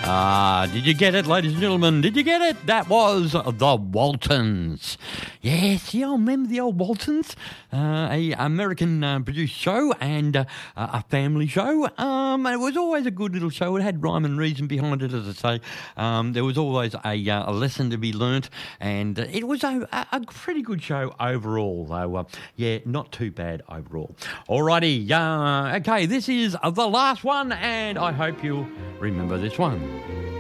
Did you get it, ladies and gentlemen? Did you get it? That was the Waltons. Yes, yeah, I remember the old Waltons, a American produced show and a family show. It was always a good little show. It had rhyme and reason behind it, as I say. There was always a lesson to be learnt, and it was a pretty good show overall, though. Yeah, not too bad overall. Alrighty, okay, this is the last one, and I hope you'll remember this one.